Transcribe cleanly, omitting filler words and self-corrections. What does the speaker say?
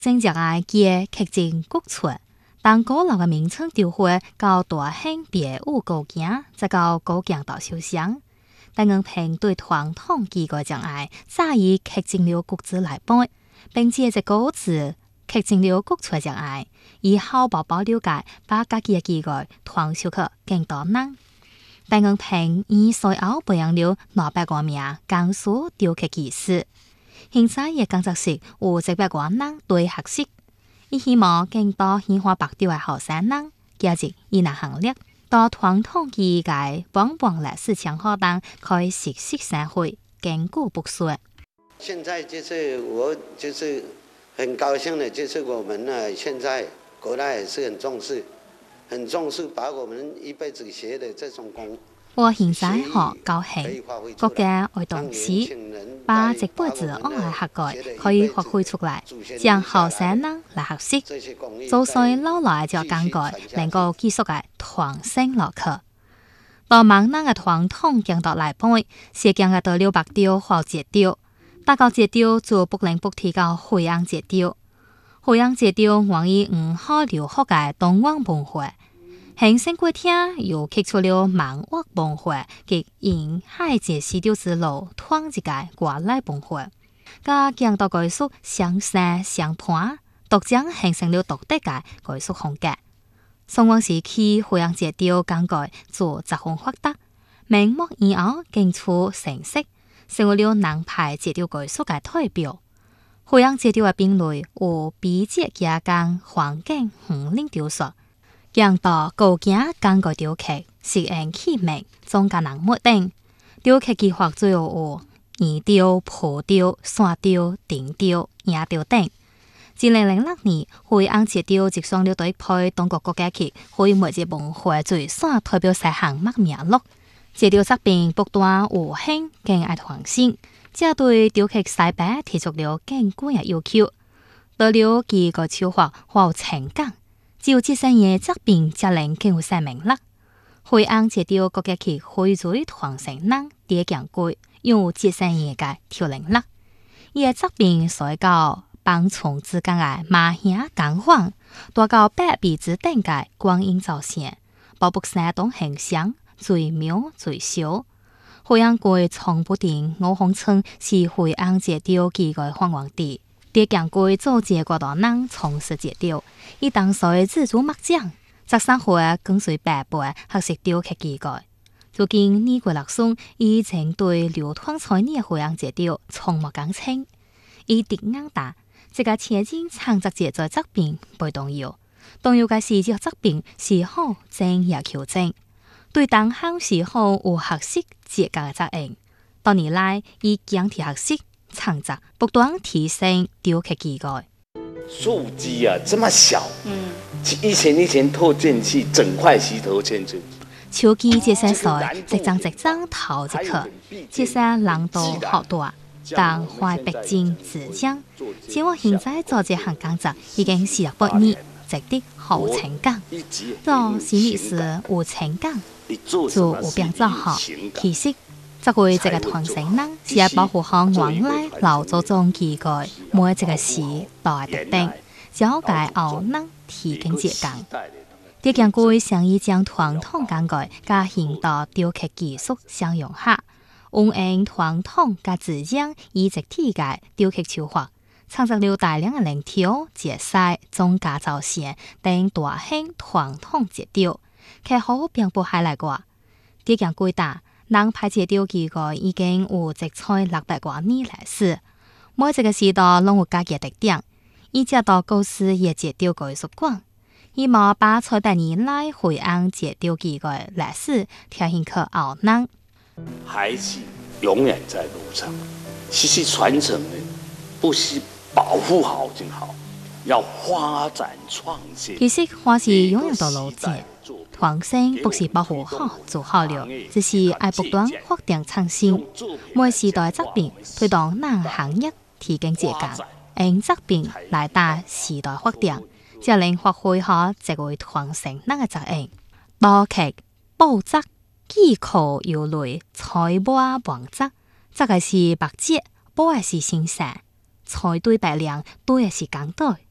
正只愛嘅劇情谷出，當高樓嘅名稱調回到大興別武高境，再到高境到小鄉。但我平對傳統幾個障礙，早已劇情了谷子來背，並且這個字劇情了谷出障礙，以後寶寶了解把家己嘅幾個傳授給更多人。但我平以所有培養了兩百個名江蘇調劇技師。現在也工作室有100個人對學習，伊希望更多喜歡白調嘅後生人加入伊那行列，到傳統技藝幫歷史強學當可以實習社會，堅固不衰。 現在就是我就是很高興的，就是我們呢，現在國內也是很重視把我們一輩子學的這種功。 我現在好高興，國家愛動詞，把這輩子我愛學嘅可以發揮出來，讓後生人來學習，做衰老來就感覺能夠繼續嘅傳承落去。到閩南嘅傳統講到來背，是講嘅到了白調或節調，大到節調就不能不提到惠陽節調。惠陽節調源於5號留學嘅東灣文化。行政過廳又劇出了閩粵文化及沿海節四調之路創一個國內文化，加講到藝術相生相伴，獨將形成了獨特嘅藝術風格。宋王時期惠陽節調講改做雜項發達，明末以後更出成色，成為了南派節調藝術嘅代表。惠陽節調嘅並類有比節加工環境紅領雕塑。講到高境講個調劇，實驗起名，總加人物等。調劇計劃最後有二調、蒲調、山調、頂調、野調等。2006年，惠陽節調即上了對配中國國家級非物質文化最山代表細項目名錄。節調作品不斷有興更愛創新，這對調劇細白提出了更高嘅要求，到了幾個手法或情感。只有這些嘢作品才能更有生命力。惠陽節調國家級會最傳承人啲講句，用這些嘢嘅條靈力。伊嘅作品所教幫從之間嘅麻香感荒，大到百鼻子等嘅光影造線，包括山東形象最妙最小。惠陽句從不定我號稱是惠陽節調幾個發源地。啲講句做結果多人從事節調，伊當時自主墨獎，則生活跟隨百倍學習調劇機構。如今呢個學生已經對流傳在呢惠陽節調從沒講清，伊敵硬打，這個前進創作節奏作品不動搖，動搖嘅視覺作品是好正也求正，對當行是好有學習節奏嘅責任。多年來以講題學習。創作不斷提升調劇機構。 素雞啊，這麼小，以前透進去，整塊石頭進去。 手機這些水，一張頭一顆，這些人都好大，但懷北京之江。只我現在做這項工作已經48年，值得好情感。做心理師有情感，就有變做好。其實。作為這個傳承人，是要保護好原來老祖宗記載每一個時代嘅特定，教解後人提供節講。啲講句想以將傳統講改加現代調劇技術相融合，運用傳統加自然以直體嘅調劇手法，創作了大量嘅靈調、節勢、總加造線等大型傳統節調，卻好並不係嚟過。啲講句大。南派節調機構已經有積載600多年歷史，每一個時代攏有家己特點。以至到故事也節調藝術館，希望把100年來惠陽節調機構歷史呈現給後人。 孩子永遠在路上，其實傳承呢，不是保護好就好，要發展創新。 其實還是永遠的路徑。傳承不是保護好做好了，只是愛不斷發展創新。每時代作品推動南行業提供節講，用作品來帶時代發展，才能發揮好這位傳承人嘅責任。多劇補作既可有類，才華王則，這個是白節，補嘅是新鮮，才對白亮，對嘅是剛對。